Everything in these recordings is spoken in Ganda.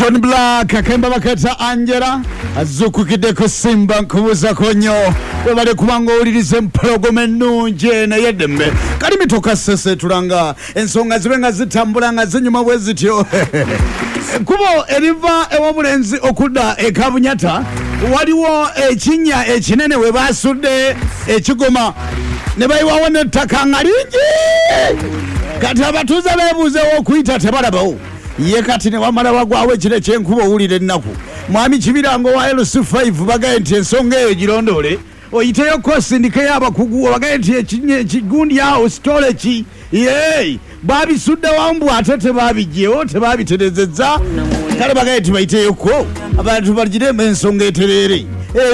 John Black akemba bakata Angela azukukide kusimba nkubuza konyo webale kubanga olirize mpologome nnungi na yedembe kali mitoka sese tulanga ensonga zibenga zitambula nga zinyuma bwezityo kubo eriva ewabulenzi okudda ekabunyata waliwo ekinya ekinene we basudde ekigoma ne bayiwawo n'ettaka nga lingi kati abatuuze beebuuzewo okuyita tebalabawo ye kati ne wamala bagwawo ekire kyenkuba owulira ennaku mwami Kibirango wa LC5 bagaye nti ensonga eyo girondole oyiteyo kosindikeyo abakugu bagaye nti ekigundi awo sitole ki ye babisudde wambu ate tebabijjewo tebabiterezezza kale bagaye nti bayiteyoko abantu bagiremu ensonga eterere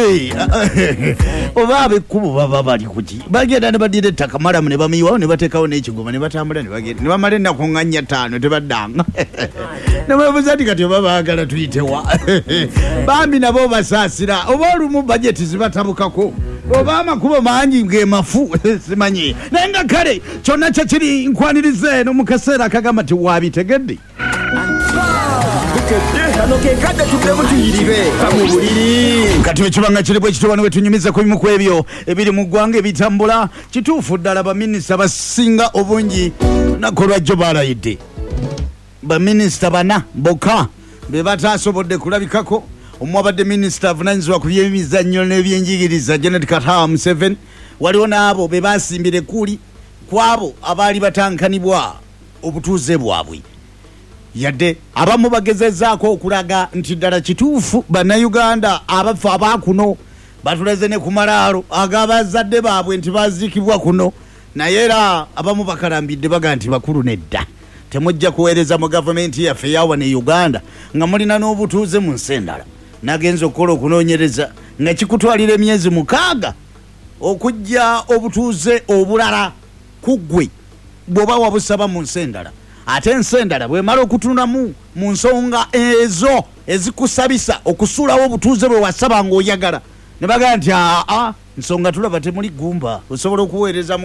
oba abekkubo baba bali kuti bagenda ne badira ettaka malamu ne bamiyiwawo ne bateekawo n'ekigoma ne batambula ne bagenda ne bamala ennaku nga 5 tebaddanga ne beebuuza nti kati oba baagala tuyitewa bambi nabo basaasira oba olumu bajeti zibatabukako oba amakubo mangi ng'emafu simanyi naye nga kale kyonna kyekiri nkwanirize no mu kaseera akagamba ti waabitegedde kati wekibanga kiri bwe kitobano wetunyumiza ku bimu ku ebyo ebiri mu ggwanga ebitambula kituufu ddala baminisita basinga obungi lunaku olwajjo balayidde baminisita 4 bokka be bataasobodde kulabikako omu abadde minisita avunanyizibwa ku byemizannyo n'ebyenjigiriza Janet Kataha Museveni waliwo n'abo be basimbire kuli kwabo abaali batankanibwa obutuuze bwabwe yadde abamu bagezezaako okulaga nti ddala kituufu bannayuganda abafa abakuno batulaze ne ku malaalo ag'abazadde baabwe nti baziikibwa kuno naye era abamu bakalambidde baga nti bakulu nedda temujja kuweereza mu gavumenti yaffe eyawa ne Uganda nga mulina n'obutuuze mu nsi endala nagenza okukola okunoonyereza nga kikutwalira emyezi 6 okujja obutuuze obulala ku ggwe bw'oba wabusaba mu nsi endala ate ensi endala bwemala okutunamu mu nsonga ezo ezikusabisa okusuulawo obutuuze bwe wasaba ng'oyagala ne bagaa nti nsonga tulaba temuli gumba osobola okuweereza